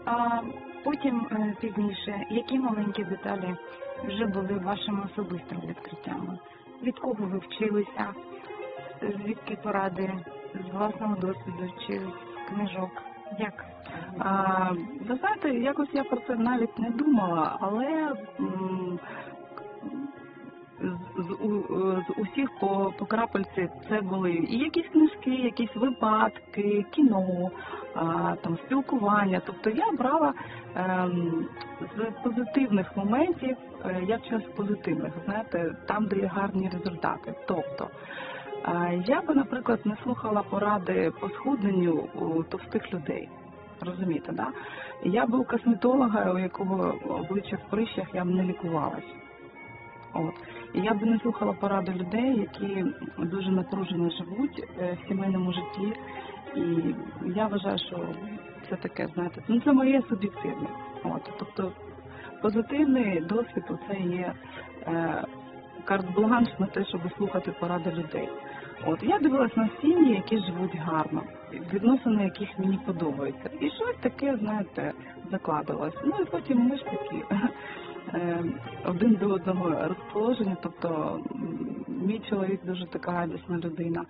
А потім пізніше, які маленькі деталі вже були вашими особистими відкриттями? Від кого ви вчилися? Звідки поради? З власного досвіду чи з книжок? Як? Ви знаєте, якось я про це навіть не думала, але з усіх по крапельці це були і якісь книжки, якісь випадки, кіно, там спілкування. Тобто я брала з позитивних моментів, я вчилась з позитивних, знаєте, там, де є гарні результати. Тобто я би, наприклад, не слухала поради по схудненню у товстих людей. Розумієте, да? Я б у косметолога, у якого обличчя в прищах, я б не лікувалась. От. І я б не слухала поради людей, які дуже напружено живуть в сімейному житті. І я вважаю, що це таке, знаєте, ну це моє суб'єктивне. От. Тобто позитивний досвід – це є карт-бланш на те, щоб слухати поради людей. От, я дивилась на сім'ї, які живуть гарно, відносини яких мені подобаються. І щось таке, знаєте, закладалось. Ну і потім ми ж такі один до одного розположені. Тобто мій чоловік дуже така радісна людина.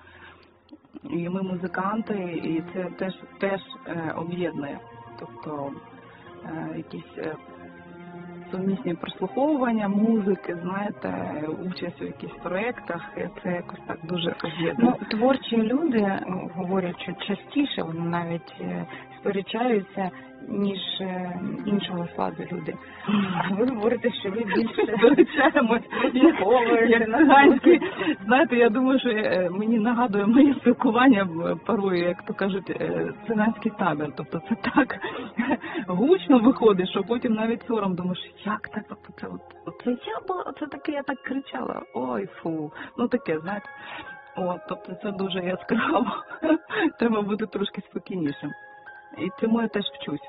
І ми музиканти, і це теж об'єднує. Тобто якісь сумісні прослуховування музики, знаєте, участь у якихось проєктах, це якось так дуже об'єднує. Ну, творчі люди говорять, що частіше вони навіть сперечаються, ніж іншого складу люди. А ви говорите, що ви більше сперечаємось, як циганські. Знаєте, я думаю, що мені нагадує моє спілкування порою, як то кажуть, циганський табір. Тобто це так гучно виходить, що потім навіть сором думаєш, як так, це я була, це таке, я так кричала, ой, фу, ну таке, знаєте. От, тобто це дуже яскраво, треба бути трошки спокійнішим. І цьому я теж вчусь.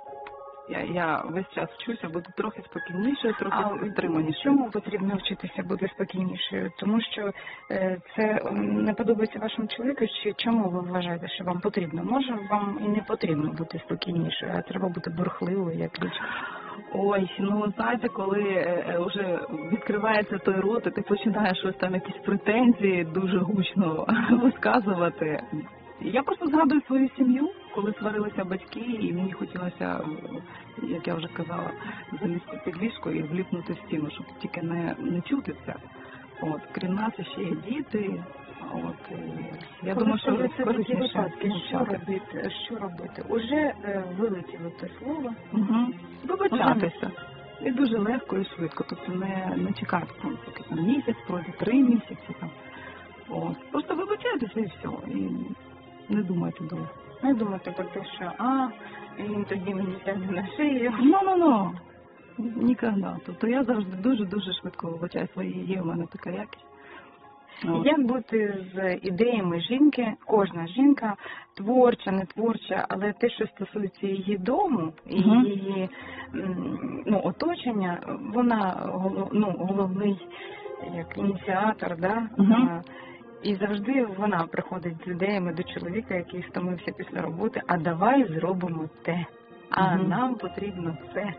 Я весь час вчуся бути трохи спокійнішою, трохи стриманішою. Чому потрібно вчитися бути спокійнішою? Тому що це не подобається вашому чоловіку, чи чому ви вважаєте, що вам потрібно? Може, вам і не потрібно бути спокійнішою, а треба бути бурхливою, як річ? Ой, ну знаєте, коли вже відкривається той рот, і ти починаєш щось там, якісь претензії дуже гучно висказувати. Я просто згадую свою сім'ю, коли сварилися батьки, і мені хотілося, як я вже казала, залізти під ліжко і вліпнути в стіну, щоб тільки не чути це. От, крім нас ще є діти. От, я думаю, що це такі випадки. Що робити? Уже вилетіло те слово. Вибачатися. І дуже легко і швидко. Тобто не чекати там місяць, пройде 3 місяці. Там. От. Просто вибачайтеся і все. І не думайте довго. Не думайте про те, що він тоді мені тягне на шию. Ну. Ніколи. Тобто я завжди дуже-дуже швидко вибачаю свої, є в мене така якість. Як бути з ідеями жінки, кожна жінка, творча, не творча, але те, що стосується її дому і її оточення, вона головний як ініціатор, да? І завжди вона приходить з ідеями до чоловіка, який стомився після роботи, а давай зробимо те, а нам потрібно це.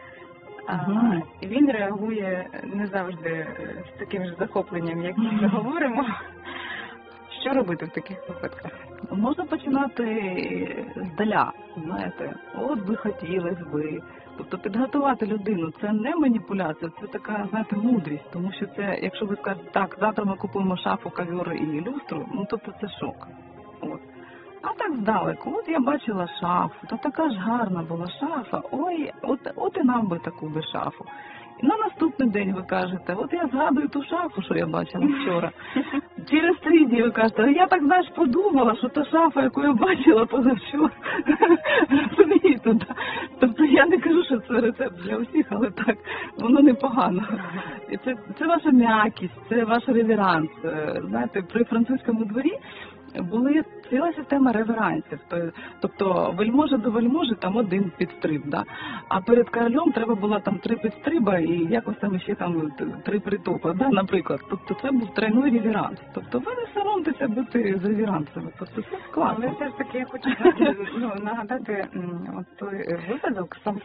І він реагує не завжди з таким ж захопленням, як ми говоримо. Що робити в таких випадках? Можна починати здаля, знаєте, от би хотілося би. Тобто підготувати людину, це не маніпуляція, це така, знаєте, мудрість. Тому що це, якщо ви скажете, так, завтра ми купуємо шафу, ковер і люстру, ну тобто це шок. От. А так здалеку, от я бачила шафу, то така ж гарна була шафа, ой, от і нам би таку би шафу. І на наступний день ви кажете, от я згадую ту шафу, що я бачила вчора. Через 3 дні ви кажете, я так, знаєш, подумала, що та шафа, яку я бачила позавчора. Розумієте, да? Тобто я не кажу, що це рецепт для усіх, але так, воно непогано. І це ваша м'якість, це ваш реверанс. Знаєте, при французькому дворі були ціла система реверансів. Тобто вельможа до вельможі там 1 підстриб, да? А перед королем треба було там 3 підстриба і якось там ще там 3 притопа, да? Наприклад. Тобто це був тройний реверанс. Тобто ви не соромтеся бути з реверансами. Тобто це класно. Але все ж таки я хочу нагадати той випадок,